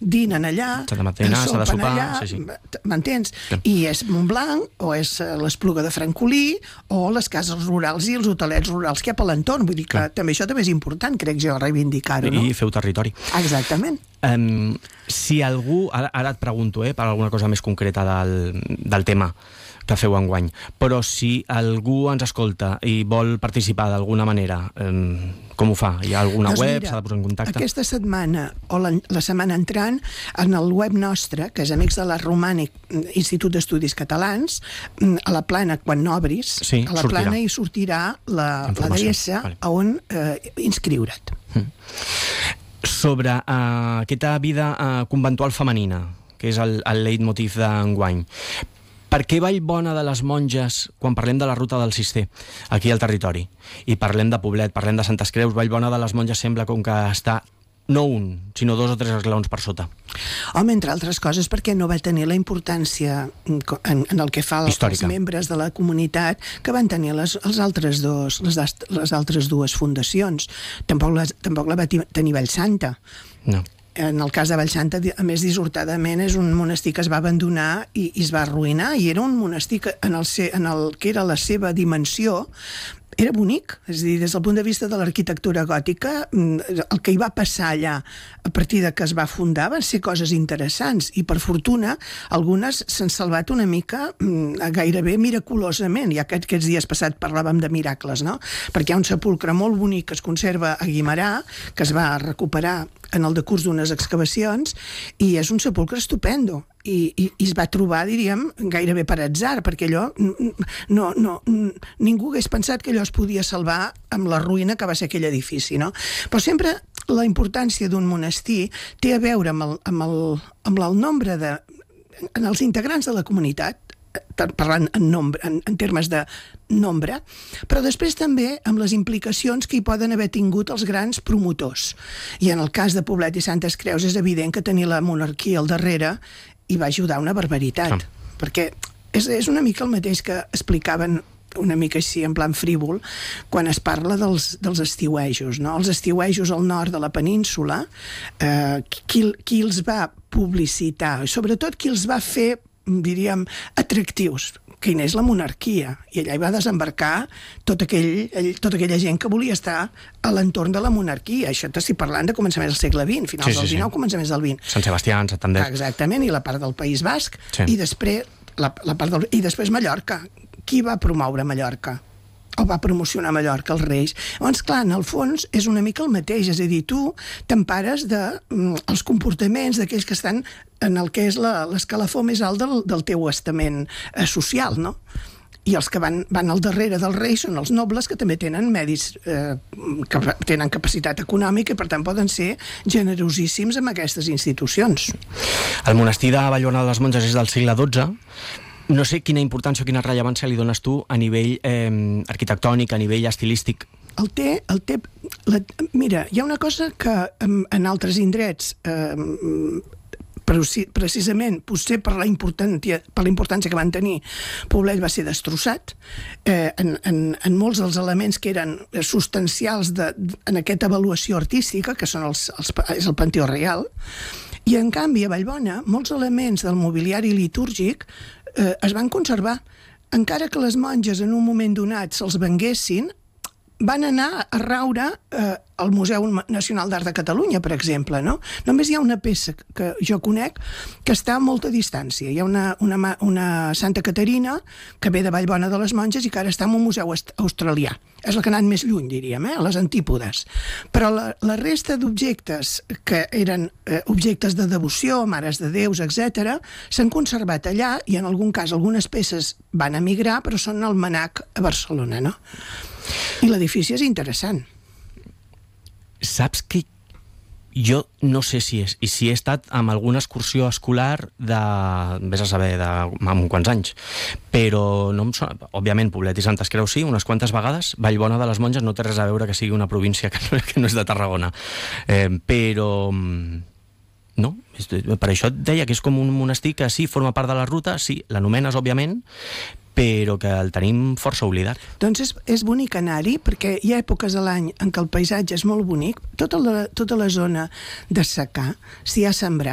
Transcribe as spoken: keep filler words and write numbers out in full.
dinen allà, s'ha de matar, s'ha de sopar, allà, sí, sí. m'entens? I és Montblanc, o és l'Espluga de Francolí, o les cases rurals i els hotelets rurals que hi ha per l'entorn. Vull dir que també això també és important, crec jo, reivindicar-ho, no? I feu territori. Exactament. Um, si algú, ara, ara et pregunto, eh, per alguna cosa més concreta del, del tema que feu enguany, però si algú ens escolta i vol participar d'alguna manera, um, com ho fa? Hi ha alguna doncs web? mira, S'ha de posar en contacte? Aquesta setmana, o la, la setmana entrant, en el web nostre, que és Amics de l'Art Romànic, Institut d'Estudis Catalans, a la plana, quan n'obris, sí, a la sortirà. plana hi sortirà l'adreça vale. on eh, inscriure't. Mm. Sobre uh, aquesta vida uh, conventual femenina, que és el, el leitmotiv d'enguany. Per què Vallbona de les Monges, quan parlem de la ruta del Cister, aquí al territori, i parlem de Poblet, parlem de Santes Creus, Vallbona de les Monges sembla com que està no un, sinó dos o tres esglaons per sota? Home, entre altres coses, perquè no va tenir la importància en, en el que fa els, els membres de la comunitat que van tenir les, els altres dos, les, les altres dues fundacions. Tampoc la, tampoc la va tenir Vallsanta. No. En el cas de Vallsanta, a més, dissortadament, és un monestir que es va abandonar i, i es va arruïnar, i era un monestir que en el, en el que era la seva dimensió era bonic, és a dir, des del punt de vista de l'arquitectura gòtica, el que hi va passar allà a partir de que es va fundar van ser coses interessants, i per fortuna algunes s'han salvat una mica gairebé miraculosament, ja que aquests dies passats parlàvem de miracles, no? Perquè hi ha un sepulcre molt bonic que es conserva a Guimerà, que es va recuperar en el decurs d'unes excavacions, i és un sepulcre estupendo. I, i, i es va trobar, diríem, gairebé per atzar, perquè allò no, no, ningú hagués pensat que allò es podia salvar amb la ruïna que va ser aquell edifici, no? Però sempre la importància d'un monestir té a veure amb el, amb el, amb el nombre de... en els integrants de la comunitat, parlant en, nombre, en, en termes de nombre, però després també amb les implicacions que hi poden haver tingut els grans promotors. I en el cas de Poblet i Santes Creus és evident que tenir la monarquia al darrere hi va ajudar una barbaritat, ah. perquè és, és una mica el mateix que explicaven una mica així, en plan frívol, quan es parla dels, dels estiuejos, no? Els estiuejos al nord de la península, eh, qui, qui els va publicitar, sobretot qui els va fer, diríem, atractius, que hi és la monarquia, i allà hi va desembarcar tot aquell, tota aquella gent que volia estar a l'entorn de la monarquia. Això t'estic parlant de començaments del segle vint, finals sí, sí, del dinou, sí. Començaments del vint. Sant Sebastià, Santander. Exactament, i la part del País Basc, sí. i després la, la part del, i després Mallorca. Qui va promoure Mallorca? O va promocionar Mallorca, els Reis? Llavors, clar, en el fons és una mica el mateix, és a dir, tu t'empares dels de, comportaments d'aquells que estan en el que és l'escalafó més alt del, del teu estament eh, social, no? I els que van, van al darrere dels reis són els nobles, que també tenen medis, eh, que tenen capacitat econòmica i per tant poden ser generosíssims amb aquestes institucions. El monestir de Vallbona de les Monges és del segle dotze. No sé quina importància o quina rellevància li dones tu a nivell eh, arquitectònic, a nivell estilístic. El té... El té la, mira, hi ha una cosa que en, en altres indrets... Eh, precisament, potser per la importància, per la importància que van tenir, Poblet va ser destrossat eh, en, en, en molts dels elements que eren substancials de, en aquesta avaluació artística, que són els, els, és el Panteó Reial, i en canvi a Vallbona molts elements del mobiliari litúrgic eh, es van conservar. Encara que les monges en un moment donat se'ls venguessin, van anar a raure eh, al Museu Nacional d'Art de Catalunya, per exemple, no? Només hi ha una peça que jo conec que està a molta distància. Hi ha una, una, una Santa Caterina que ve de Vallbona de les Monges i que ara està en un museu australià. És la que ha anat més lluny, diríem, eh? A les antípodes. Però la, la resta d'objectes que eren eh, objectes de devoció, mares de déus, etcètera, s'han conservat allà i en algun cas algunes peces van emigrar, però són al Mnac a Barcelona, no? I l'edifici és interessant. Saps que jo no sé si és, i si he estat amb alguna excursió escolar de, vés a saber, de, amb quants anys, però no em sona, òbviament Poblet i Santes Creus sí, unes quantes vegades. Vallbona de les Monges no té res a veure que sigui una província que no, que no és de Tarragona, eh, però no, per això et deia que és com un monestir que sí, forma part de la ruta, sí, l'anomenes òbviament, però que el tenim força oblidat. Doncs és, és bonic anar-hi, perquè hi ha èpoques de l'any en què el paisatge és molt bonic, tota la, tota la zona de secà s'hi ha sembrat.